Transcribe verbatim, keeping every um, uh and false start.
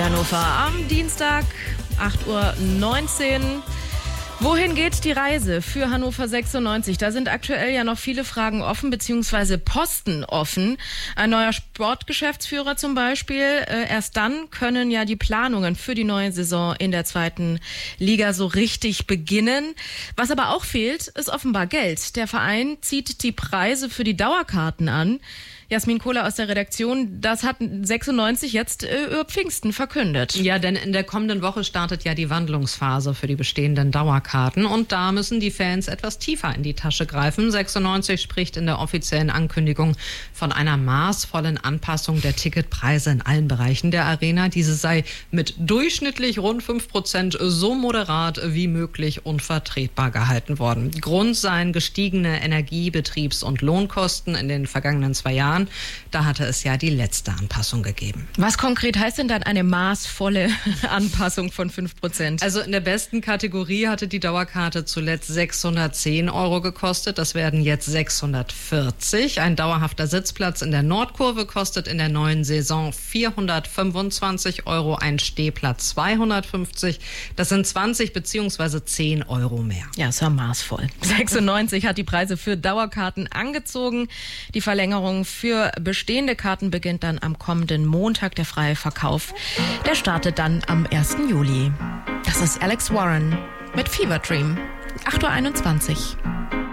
Hannover am Dienstag, acht Uhr neunzehn. Wohin geht die Reise für Hannover sechsundneunzig? Da sind aktuell ja noch viele Fragen offen, beziehungsweise Posten offen. Ein neuer Sportgeschäftsführer zum Beispiel. Äh, erst dann können ja die Planungen für die neue Saison in der zweiten Liga so richtig beginnen. Was aber auch fehlt, ist offenbar Geld. Der Verein zieht die Preise für die Dauerkarten an. Jasmin Kohler aus der Redaktion, das hat sechsundneunzig jetzt äh, über Pfingsten verkündet. Ja, denn in der kommenden Woche startet ja die Wandlungsphase für die bestehenden Dauerkarten und da müssen die Fans etwas tiefer in die Tasche greifen. sechsundneunzig spricht in der offiziellen Ankündigung von einer maßvollen Anpassung der Ticketpreise in allen Bereichen der Arena. Diese sei mit durchschnittlich rund fünf Prozent so moderat wie möglich und vertretbar gehalten worden. Grund seien gestiegene Energie-, Betriebs- und Lohnkosten in den vergangenen zwei Jahren. Da hatte es ja die letzte Anpassung gegeben. Was konkret heißt denn dann eine maßvolle Anpassung von fünf Prozent? Also in der besten Kategorie hatte die Dauerkarte zuletzt sechshundertzehn Euro gekostet. Das werden jetzt sechshundertvierzig. Ein dauerhafter Sitzplatz in der Nordkurve kostet in der neuen Saison vierhundertfünfundzwanzig Euro. Ein Stehplatz zweihundertfünfzig. Das sind zwanzig beziehungsweise zehn Euro mehr. Ja, ist ja maßvoll. sechsundneunzig hat die Preise für Dauerkarten angezogen. Die Verlängerung für Für bestehende Karten beginnt dann am kommenden Montag der freie Verkauf. Der startet dann am ersten Juli. Das ist Alex Warren mit Fever Dream. acht Uhr einundzwanzig.